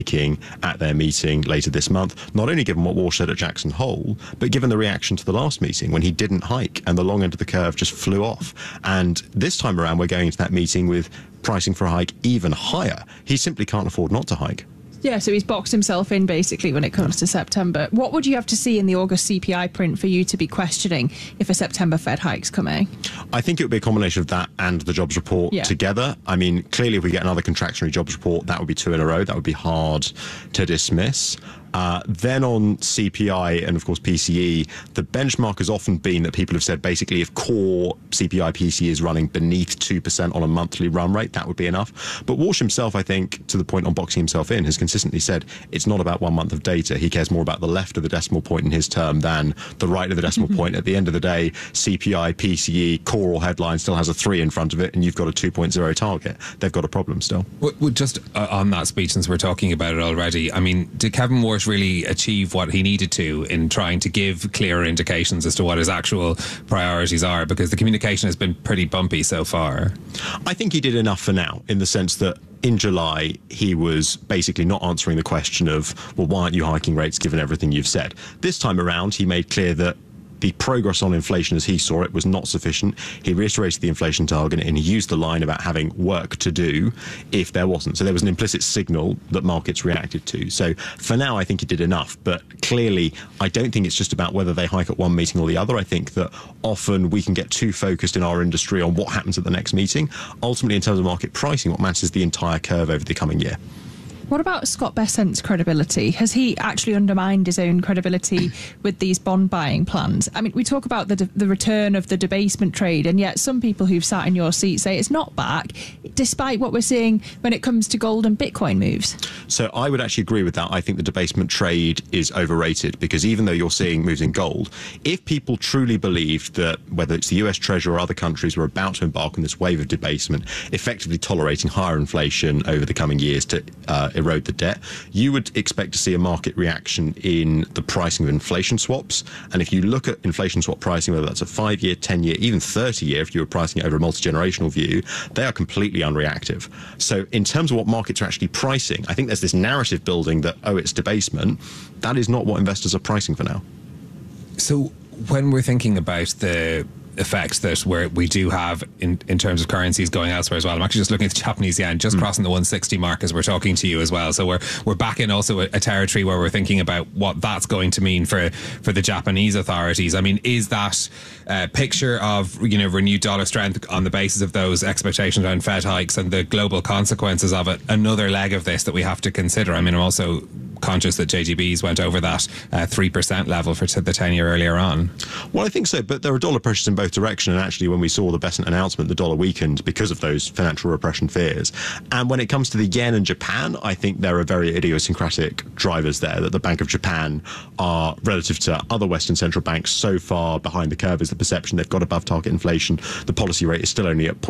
at their meeting later this month, not only given what Walsh said at Jackson Hole, but given the reaction to the last meeting when he didn't hike and the long end of the curve just flew off. And this time around, we're going into that meeting with pricing for a hike even higher. He simply can't afford not to hike. Yeah, so he's boxed himself in, basically, when it comes to September. What would you have to see in the August CPI print for you to be questioning if a September Fed hike's coming? I think it would be a combination of that and the jobs report together. I mean, clearly, if we get another contractionary jobs report, that would be 2 in a row. That would be hard to dismiss. Then on CPI and, of course, PCE, the benchmark has often been that people have said, basically, if core CPI PCE is running beneath 2% on a monthly run rate, that would be enough. But Walsh himself, I think, to the point on boxing himself in, has consistently said it's not about 1 month of data. He cares more about the left of the decimal point in his term than the right of the decimal point. At the end of the day, CPI, PCE, core or headline still has a 3 in front of it, and you've got a 2.0 target. They've got a problem still. Well, just on that speech, since we're talking about it already, I mean, did Kevin Walsh really achieve what he needed to in trying to give clearer indications as to what his actual priorities are? Because the communication has been pretty bumpy so far. I think he did enough for now, in the sense that in July, he was basically not answering the question of, well, why aren't you hiking rates given everything you've said? This time around, he made clear that the progress on inflation as he saw it was not sufficient. He reiterated the inflation target and he used the line about having work to do if there wasn't. So there was an implicit signal that markets reacted to. So for now, I think he did enough. But clearly, I don't think it's just about whether they hike at one meeting or the other. I think that often we can get too focused in our industry on what happens at the next meeting. Ultimately, in terms of market pricing, what matters is the entire curve over the coming year. What about Scott Bessent's credibility? Has he actually undermined his own credibility with these bond buying plans? I mean, we talk about the return of the debasement trade, and yet some people who've sat in your seat say it's not back, despite what we're seeing when it comes to gold and Bitcoin moves. So I would actually agree with that. I think the debasement trade is overrated, because even though you're seeing moves in gold, if people truly believed that whether it's the US Treasury or other countries were about to embark on this wave of debasement, effectively tolerating higher inflation over the coming years to erode the debt, you would expect to see a market reaction in the pricing of inflation swaps. And if you look at inflation swap pricing, whether that's a 5-year, 10-year, even 30-year, if you were pricing it over a multi-generational view, they are completely unreactive. So in terms of what markets are actually pricing, I think there's this narrative building that, oh, it's debasement. That is not what investors are pricing for now. So when we're thinking about the effects that we do have in terms of currencies going elsewhere as well, I'm actually just looking at the Japanese yen just crossing the 160 mark as we're talking to you as well, so we're back in also a territory where we're thinking about what that's going to mean for the Japanese authorities. I mean, is that picture of renewed dollar strength on the basis of those expectations around Fed hikes and the global consequences of it another leg of this that we have to consider? I mean, I'm also conscious that JGBs went over that 3% level for the 10-year earlier on. Well, I think so, but there are dollar pressures in both directions, and actually when we saw the Bessent announcement, the dollar weakened because of those financial repression fears. And when it comes to the yen and Japan, I think there are very idiosyncratic drivers there, that the Bank of Japan are, relative to other Western central banks, so far behind the curve is the perception they've got above target inflation. The policy rate is still only at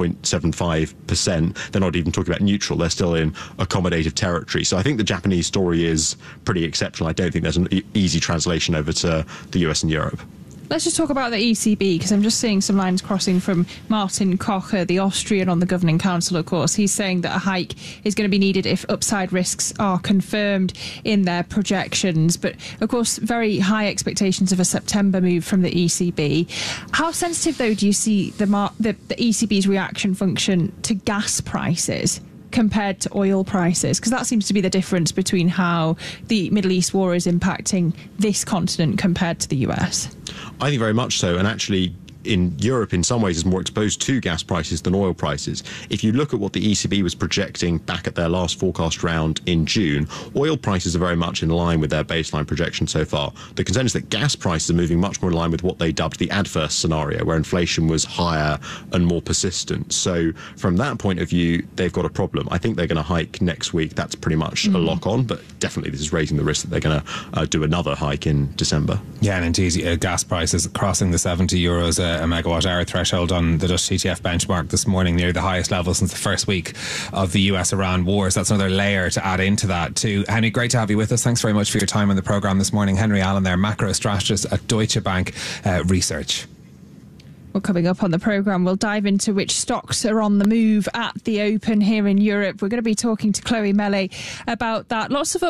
0.75%. They're not even talking about neutral. They're still in accommodative territory. So I think the Japanese story is pretty exceptional. I don't think there's an easy translation over to the US and Europe. Let's just talk about the ECB, because I'm just seeing some lines crossing from Martin Kocher, the Austrian on the Governing Council, of course. He's saying that a hike is going to be needed if upside risks are confirmed in their projections. But, of course, very high expectations of a September move from the ECB. How sensitive, though, do you see the ECB's reaction function to gas prices compared to oil prices? Because that seems to be the difference between how the Middle East war is impacting this continent compared to the US. I think very much so. And actually, in Europe, in some ways, is more exposed to gas prices than oil prices. If you look at what the ECB was projecting back at their last forecast round in June, oil prices are very much in line with their baseline projection so far. The concern is that gas prices are moving much more in line with what they dubbed the adverse scenario, where inflation was higher and more persistent. So from that point of view, they've got a problem. I think they're going to hike next week. That's pretty much a lock on, but definitely this is raising the risk that they're going to do another hike in December. Yeah, and indeed, gas prices crossing the 70 euros a megawatt hour threshold on the Dutch TTF benchmark this morning, near the highest level since the first week of the US-Iran war. So that's another layer to add into that too. Henry, great to have you with us. Thanks very much for your time on the programme this morning. Henry Allen there, macro strategist at Deutsche Bank Research. Well, coming up on the programme, we'll dive into which stocks are on the move at the Open here in Europe. We're going to be talking to Chloe Mele about that. Lots of